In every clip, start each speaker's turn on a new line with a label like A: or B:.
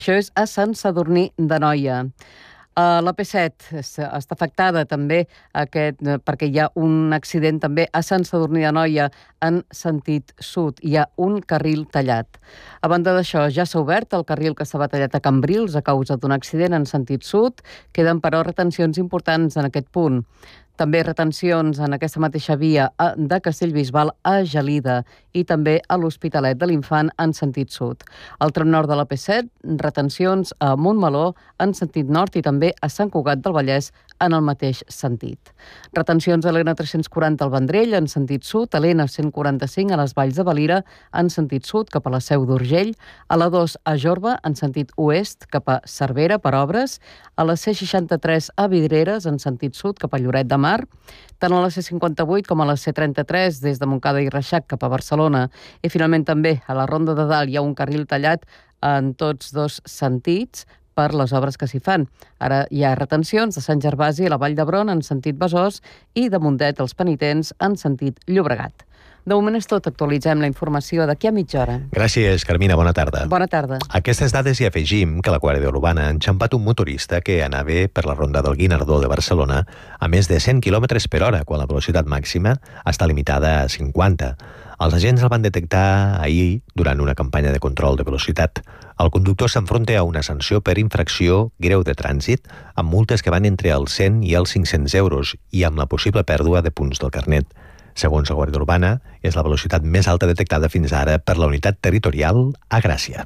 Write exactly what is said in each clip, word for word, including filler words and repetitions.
A: Això és a Sant Sadurní d'Anoia. Uh, la P set està afectada també aquest, perquè hi ha un accident també a Sant Sadurní d'Anoia en sentit sud. Hi ha un carril tallat. A banda d'això, ja s'ha obert el carril que estava tallat a Cambrils a causa d'un accident en sentit sud. Queden, però, retencions importants en aquest punt. També retencions en aquesta mateixa via de Castellbisbal a Gelida i també a l'Hospitalet de l'Infant en sentit sud. Al tram nord de la P set, retencions a Montmeló en sentit nord i també a Sant Cugat del Vallès en el mateix sentit. Retencions a l'N tres-cents quaranta al Vendrell en sentit sud, a l'N cent quaranta-cinc a les Valls de Valira en sentit sud cap a la Seu d'Urgell, a la dos a Jorba en sentit oest cap a Cervera per obres, a la C seixanta-tres a Vidreres en sentit sud cap a Lloret de Mar, tant a la C cinquanta-vuit com a la C trenta-tres des de Montcada i Reixac cap a Barcelona. I finalment també a la Ronda de Dalt hi ha un carril tallat en tots dos sentits per les obres que s'hi fan. Ara hi ha retencions de Sant Gervasi a la Vall d'Hebron en sentit Besòs i de Mundet als Penitents en sentit Llobregat. De moment és tot. Actualitzem la informació d'aquí a mitja hora.
B: Gràcies, Carmina. Bona tarda.
A: Bona tarda.
B: A aquestes dades hi afegim que la Guàrdia Urbana ha enxampat un motorista que anava per la ronda del Guinardó de Barcelona a més de cent quilòmetres per hora, quan la velocitat màxima està limitada a cinquanta. Els agents el van detectar ahir durant una campanya de control de velocitat. El conductor s'enfronta a una sanció per infracció greu de trànsit amb multes que van entre els cent i els cinc-cents euros i amb la possible pèrdua de punts del carnet. Segons la Guàrdia Urbana, és la velocitat més alta detectada fins ara per la unitat territorial a Gràcia.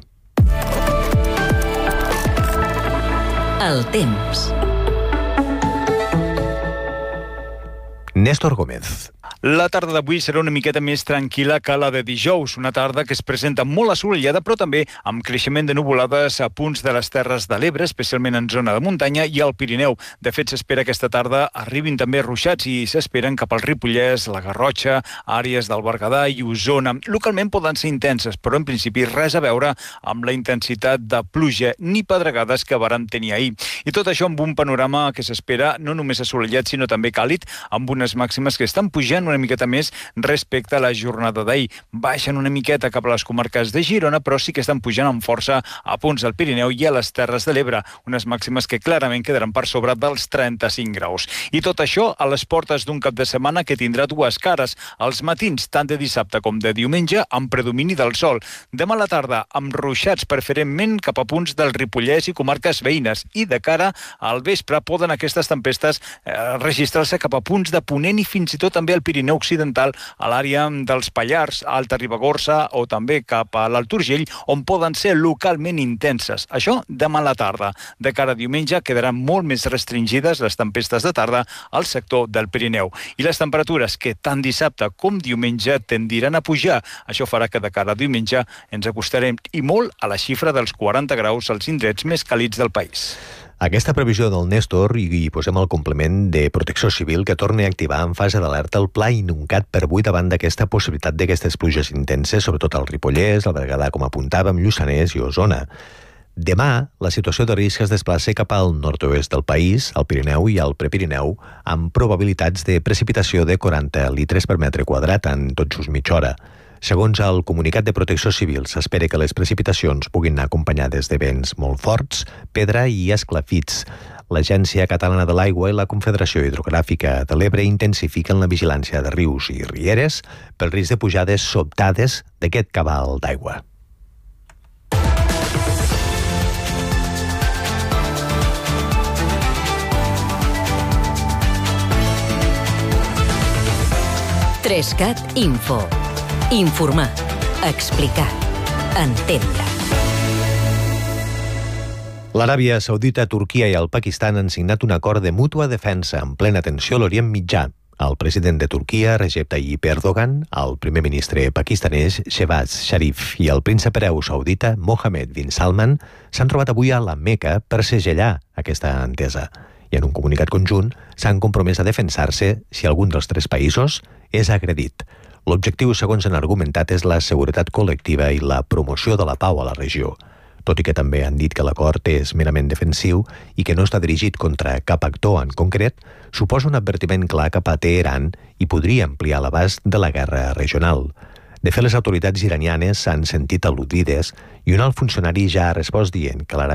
C: El temps.
B: Néstor Gómez.
D: La tarda d'avui serà una miqueta més tranquil·la que la de dijous, una tarda que es presenta molt assolellada, però també amb creixement de nuvolades a punts de les Terres de l'Ebre, especialment en zona de muntanya i al Pirineu. De fet, s'espera que aquesta tarda arribin també ruixats i s'esperen cap al Ripollès, la Garrotxa, àrees del Berguedà i Osona. Localment poden ser intenses, però en principi res a veure amb la intensitat de pluja ni pedregades que vàrem tenir ahir. I tot això amb un panorama que s'espera no només assolellat, sinó també càlid, amb unes màximes que estan pujant una miqueta més respecte a la jornada d'ahir. Baixen una miqueta cap a les comarques de Girona, però sí que estan pujant amb força a punts del Pirineu i a les Terres de l'Ebre, unes màximes que clarament quedaran per sobre dels trenta-cinc graus. I tot això a les portes d'un cap de setmana que tindrà dues cares. Els matins, tant de dissabte com de diumenge, amb predomini del sol. Demà a la tarda, amb ruixats preferentment cap a punts del Ripollès i comarques veïnes. I de cara al vespre poden aquestes tempestes eh, registrar-se cap a punts de Ponent i fins i tot també al Pirineu Occidental, a l'àrea dels Pallars, Alta Ribagorça o també cap a l'Alt Urgell, on poden ser localment intenses. Això demà a la tarda. De cara a diumenge quedaran molt més restringides les tempestes de tarda al sector del Pirineu. I les temperatures que tant dissabte com diumenge tendiran a pujar. Això farà que de cara a diumenge ens acostarem i molt a la xifra dels quaranta graus als indrets més càlids del país.
B: Aquesta previsió del Néstor i hi posem el complement de Protecció Civil que torna a activar en fase d'alerta el pla inuncat per avui davant d'aquesta possibilitat d'aquestes pluges intenses, sobretot al Ripollès, al Berguedà, com apuntàvem, Lluçanès i Osona. Demà, la situació de risc es desplaça cap al nord-oest del país, al Pirineu i al Prepirineu, amb probabilitats de precipitació de quaranta litres per metre quadrat en tot just mitja hora. Segons el comunicat de Protecció Civil, s'espera que les precipitacions puguin anar acompanyades de vents molt forts, pedra i esclafits. L'Agència Catalana de l'Aigua i la Confederació Hidrogràfica de l'Ebre intensifiquen la vigilància de rius i rieres pel risc de pujades sobtades d'aquest cabal d'aigua.
C: Trescat Info. Informar, explicar, entendre.
B: L'Aràbia Saudita, Turquia i el Pakistan han signat un acord de mútua defensa en plena tensió a l'Orient Mitjà. El president de Turquia, Recep Tayyip Erdogan, el primer ministre pakistanès, Shehbaz Sharif, i el príncep hereu saudita, Mohammed bin Salman, s'han trobat avui a la Meca per segellar aquesta entesa. I en un comunicat conjunt s'han compromès a defensar-se si algun dels tres països és agredit. L'objectiu, segons han argumentat, és la seguretat col·lectiva i la promoció de la pau a la regió. Tot i que també han dit que l'acord és merament defensiu i que no està dirigit contra cap actor en concret, suposa un advertiment clar cap a Teheran i podria ampliar l'abast de la guerra regional. De fet, les autoritats iranianes s'han sentit al·ludides i un alt funcionari ja ha respost dient que l'Aràbia